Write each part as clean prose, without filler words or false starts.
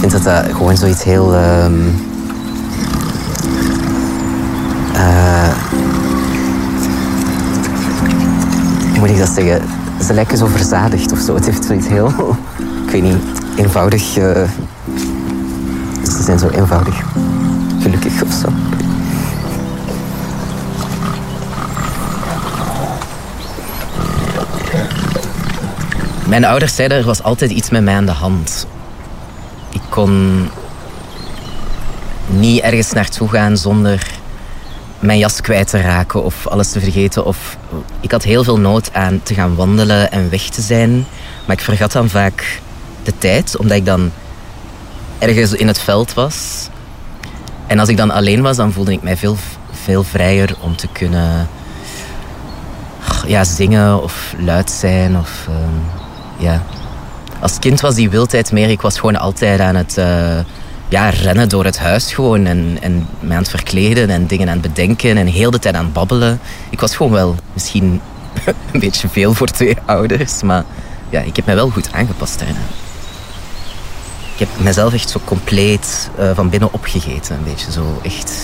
vind dat dat gewoon zoiets heel... hoe moet ik dat zeggen? Ze lijken zo verzadigd of zo. Het heeft zoiets heel... Ik weet niet, eenvoudig... ze zijn zo eenvoudig gelukkig of zo. Mijn ouders zeiden, er was altijd iets met mij aan de hand. Ik kon niet ergens naartoe gaan zonder mijn jas kwijt te raken of alles te vergeten. Of ik had heel veel nood aan te gaan wandelen en weg te zijn. Maar ik vergat dan vaak de tijd, omdat ik dan ergens in het veld was. En als ik dan alleen was, dan voelde ik mij veel vrijer om te kunnen zingen of luid zijn. Of, Als kind was die wildheid meer. Ik was gewoon altijd aan het rennen door het huis gewoon. En mij aan het verkleden en dingen aan het bedenken. En heel de tijd aan het babbelen. Ik was gewoon wel misschien een beetje veel voor 2 ouders. Maar ja, ik heb me wel goed aangepast daarna. Ik heb mezelf echt zo compleet van binnen opgegeten. Een beetje zo echt...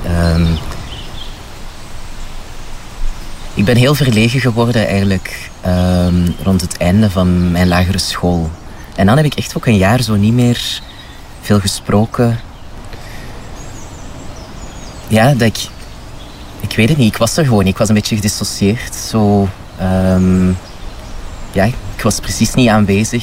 Ik ben heel verlegen geworden eigenlijk rond het einde van mijn lagere school. En dan heb ik echt ook een jaar zo niet meer veel gesproken. Ja, dat ik weet het niet, ik was er gewoon. Ik was een beetje gedissocieerd. Zo, ik was precies niet aanwezig.